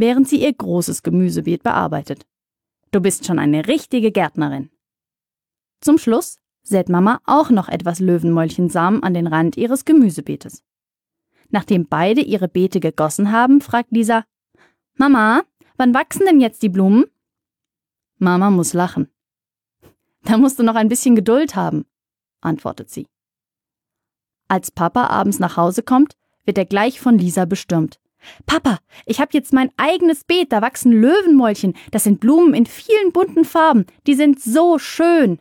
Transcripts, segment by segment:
während sie ihr großes Gemüsebeet bearbeitet. »Du bist schon eine richtige Gärtnerin.« Zum Schluss sät Mama auch noch etwas Löwenmäulchensamen an den Rand ihres Gemüsebeetes. Nachdem beide ihre Beete gegossen haben, fragt Lisa: »Mama, wann wachsen denn jetzt die Blumen?« Mama muss lachen. »Da musst du noch ein bisschen Geduld haben«, antwortet sie. Als Papa abends nach Hause kommt, wird er gleich von Lisa bestürmt. »Papa, ich habe jetzt mein eigenes Beet, da wachsen Löwenmäulchen, das sind Blumen in vielen bunten Farben, die sind so schön.«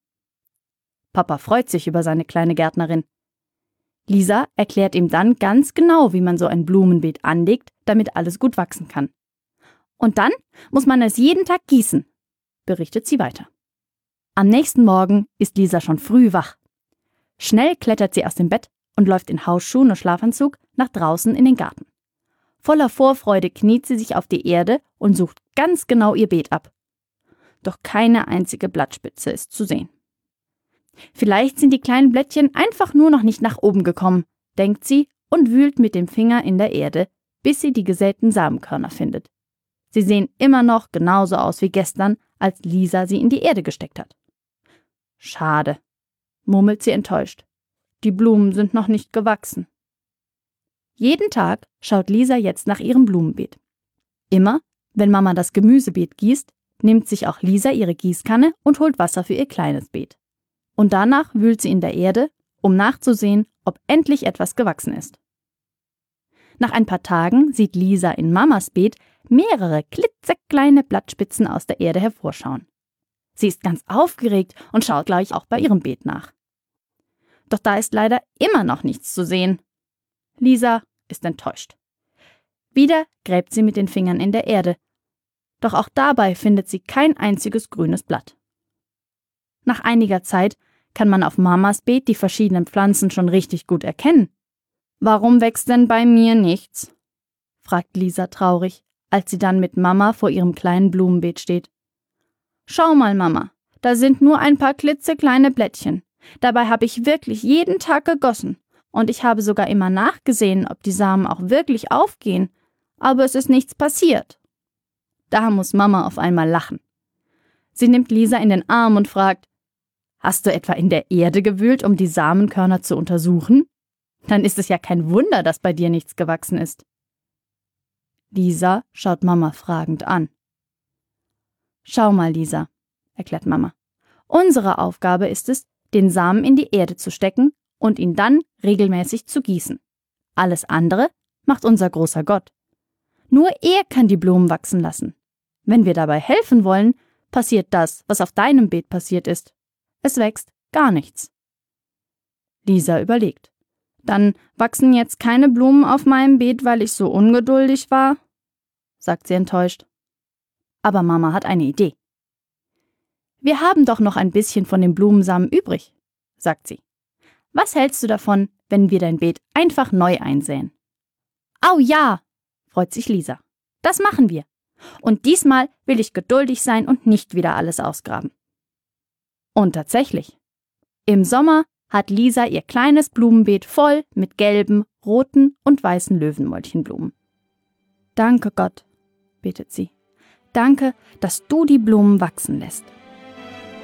Papa freut sich über seine kleine Gärtnerin. Lisa erklärt ihm dann ganz genau, wie man so ein Blumenbeet anlegt, damit alles gut wachsen kann. »Und dann muss man es jeden Tag gießen«, berichtet sie weiter. Am nächsten Morgen ist Lisa schon früh wach. Schnell klettert sie aus dem Bett und läuft in Hausschuhen und Schlafanzug nach draußen in den Garten. Voller Vorfreude kniet sie sich auf die Erde und sucht ganz genau ihr Beet ab. Doch keine einzige Blattspitze ist zu sehen. Vielleicht sind die kleinen Blättchen einfach nur noch nicht nach oben gekommen, denkt sie und wühlt mit dem Finger in der Erde, bis sie die gesäten Samenkörner findet. Sie sehen immer noch genauso aus wie gestern, als Lisa sie in die Erde gesteckt hat. »Schade«, murmelt sie enttäuscht. »Die Blumen sind noch nicht gewachsen.« Jeden Tag schaut Lisa jetzt nach ihrem Blumenbeet. Immer, wenn Mama das Gemüsebeet gießt, nimmt sich auch Lisa ihre Gießkanne und holt Wasser für ihr kleines Beet. Und danach wühlt sie in der Erde, um nachzusehen, ob endlich etwas gewachsen ist. Nach ein paar Tagen sieht Lisa in Mamas Beet mehrere klitzekleine Blattspitzen aus der Erde hervorschauen. Sie ist ganz aufgeregt und schaut gleich auch bei ihrem Beet nach. Doch da ist leider immer noch nichts zu sehen. Lisa ist enttäuscht. Wieder gräbt sie mit den Fingern in der Erde. Doch auch dabei findet sie kein einziges grünes Blatt. Nach einiger Zeit kann man auf Mamas Beet die verschiedenen Pflanzen schon richtig gut erkennen. »Warum wächst denn bei mir nichts?«, fragt Lisa traurig, als sie dann mit Mama vor ihrem kleinen Blumenbeet steht. »Schau mal, Mama, da sind nur ein paar klitzekleine Blättchen. Dabei habe ich wirklich jeden Tag gegossen. Und ich habe sogar immer nachgesehen, ob die Samen auch wirklich aufgehen. Aber es ist nichts passiert.« Da muss Mama auf einmal lachen. Sie nimmt Lisa in den Arm und fragt: »Hast du etwa in der Erde gewühlt, um die Samenkörner zu untersuchen? Dann ist es ja kein Wunder, dass bei dir nichts gewachsen ist.« Lisa schaut Mama fragend an. »Schau mal, Lisa«, erklärt Mama. »Unsere Aufgabe ist es, den Samen in die Erde zu stecken und ihn dann regelmäßig zu gießen. Alles andere macht unser großer Gott. Nur er kann die Blumen wachsen lassen. Wenn wir dabei helfen wollen, passiert das, was auf deinem Beet passiert ist. Es wächst gar nichts.« Lisa überlegt. »Dann wachsen jetzt keine Blumen auf meinem Beet, weil ich so ungeduldig war?«, sagt sie enttäuscht. Aber Mama hat eine Idee. »Wir haben doch noch ein bisschen von den Blumensamen übrig«, sagt sie. »Was hältst du davon, wenn wir dein Beet einfach neu einsäen?« »Au ja«, freut sich Lisa. »Das machen wir. Und diesmal will ich geduldig sein und nicht wieder alles ausgraben.« Und tatsächlich. Im Sommer hat Lisa ihr kleines Blumenbeet voll mit gelben, roten und weißen Löwenmäulchenblumen. »Danke Gott«, betet sie. »Danke, dass du die Blumen wachsen lässt.«